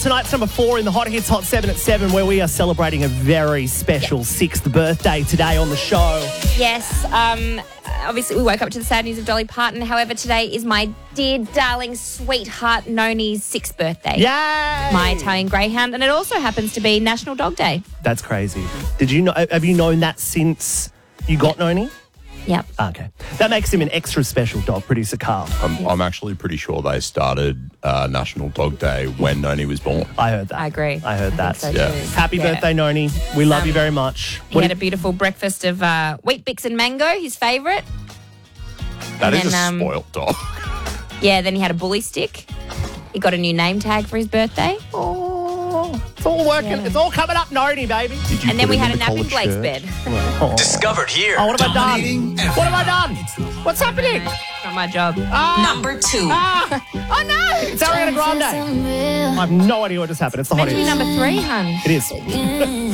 tonight's number 4 in the Hot Hits Hot 7 at 7, where we are celebrating a very special 6th birthday today on the show. Yes. Obviously, we woke up to the sad news of Dolly Parton. However, today is my dear, darling, sweetheart Noni's 6th birthday. Yay! My Italian greyhound. And it also happens to be National Dog Day. That's crazy. Did you know? Have you known that since you got Noni? Yep. Okay. That makes him an extra special dog, producer Carl. I'm actually pretty sure they started National Dog Day when Noni was born. I heard that. I agree. I heard that. So Yeah. too. Happy birthday, Noni. We love you very much. He had a beautiful breakfast of wheat bix and mango, his favourite. That And is then, a spoiled dog. Yeah, then he had a bully stick. He got a new name tag for his birthday. Oh, it's all working. Yeah. It's all coming up, Noni, baby. Did you And then put we him had in a the napping collared Blake's shirt? bed. Oh. Discovered here. Oh, what have I done? What have I done? What's happening? Not my job. Number 2. Oh, no! It's Ariana Grande. I have no idea what just happened. It's the Hot Meant to be Hits. number 3, hun. It is.